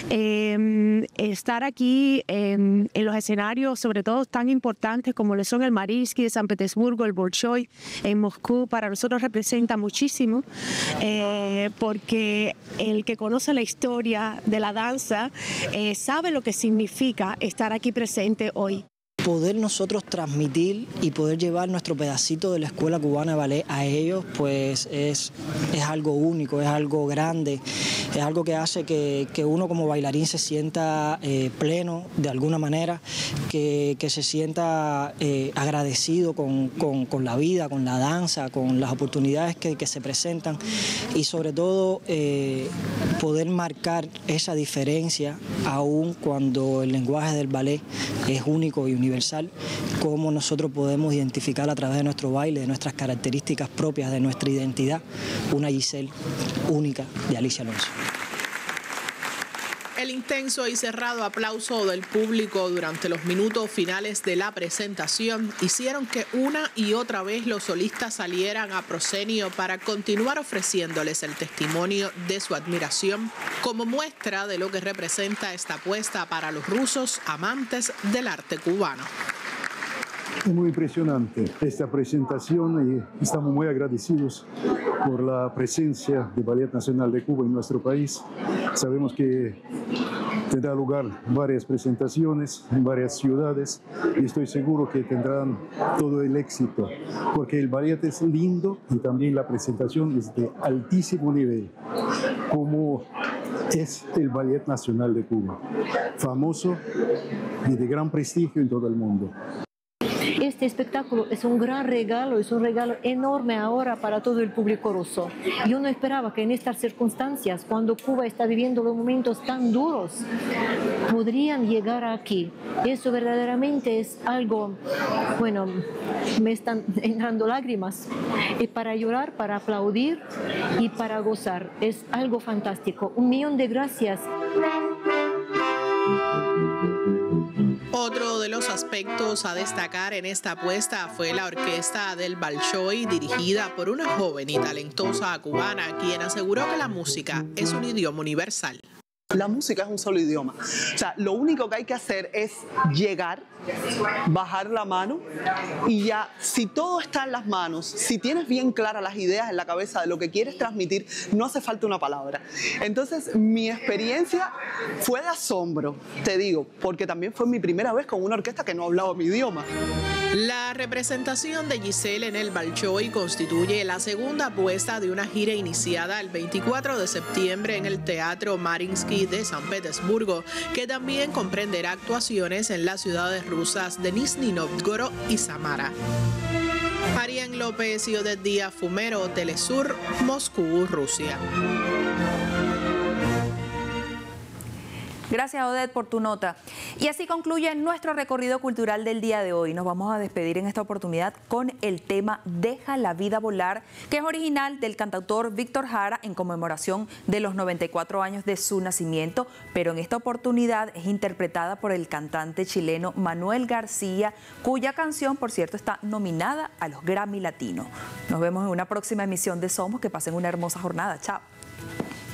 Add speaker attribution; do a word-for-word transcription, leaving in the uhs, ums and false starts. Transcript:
Speaker 1: Eh, estar aquí en, en los escenarios, sobre todo tan importantes como lo son el Mariinsky de San Petersburgo, el Bolshoi en Moscú, para nosotros representa muchísimo, eh, porque el que conoce la historia de la danza eh, sabe lo que significa estar aquí presente hoy.
Speaker 2: Poder nosotros transmitir y poder llevar nuestro pedacito de la Escuela Cubana de Ballet a ellos, pues es, es algo único, es algo grande, es algo que hace que, que uno como bailarín se sienta eh, pleno de alguna manera, que, que se sienta eh, agradecido con, con, con la vida, con la danza, con las oportunidades que, que se presentan y sobre todo eh, poder marcar esa diferencia aún cuando el lenguaje del ballet es único y universal. Cómo nosotros podemos identificar a través de nuestro baile, de nuestras características propias, de nuestra identidad, una Giselle única de Alicia Alonso.
Speaker 3: El intenso y cerrado aplauso del público durante los minutos finales de la presentación hicieron que una y otra vez los solistas salieran a proscenio para continuar ofreciéndoles el testimonio de su admiración como muestra de lo que representa esta apuesta para los rusos amantes del arte cubano.
Speaker 4: Es muy impresionante esta presentación y estamos muy agradecidos por la presencia del Ballet Nacional de Cuba en nuestro país. Sabemos que tendrá lugar varias presentaciones en varias ciudades y estoy seguro que tendrán todo el éxito, porque el ballet es lindo y también la presentación es de altísimo nivel, como es el Ballet Nacional de Cuba, famoso y de gran prestigio en todo el mundo.
Speaker 5: Este espectáculo es un gran regalo, es un regalo enorme ahora para todo el público ruso. Yo no esperaba que en estas circunstancias, cuando Cuba está viviendo los momentos tan duros, podrían llegar aquí. Eso verdaderamente es algo, bueno, me están entrando lágrimas. Es para llorar, para aplaudir y para gozar. Es algo fantástico. Un millón de gracias.
Speaker 3: Otro de los aspectos a destacar en esta apuesta fue la orquesta del Bolshoi, dirigida por una joven y talentosa cubana, quien aseguró que la música es un idioma universal.
Speaker 6: La música es un solo idioma. O sea, lo único que hay que hacer es llegar, bajar la mano y ya, si todo está en las manos, si tienes bien claras las ideas en la cabeza de lo que quieres transmitir, no hace falta una palabra. Entonces, mi experiencia fue de asombro, te digo, porque también fue mi primera vez con una orquesta que no hablaba mi idioma.
Speaker 3: La representación de Giselle en el Bolshoi constituye la segunda apuesta de una gira iniciada el veinticuatro de septiembre en el Teatro Mariinsky de San Petersburgo, que también comprenderá actuaciones en las ciudades rusas de Nizhny Novgorod y Samara. Marian López y Odette Díaz Fumero, Telesur, Moscú, Rusia.
Speaker 7: Gracias, Odette, por tu nota. Y así concluye nuestro recorrido cultural del día de hoy. Nos vamos a despedir en esta oportunidad con el tema Deja la vida volar, que es original del cantautor Víctor Jara en conmemoración de los noventa y cuatro años de su nacimiento, pero en esta oportunidad es interpretada por el cantante chileno Manuel García, cuya canción, por cierto, está nominada a los Grammy Latinos. Nos vemos en una próxima emisión de Somos. Que pasen una hermosa jornada. Chao.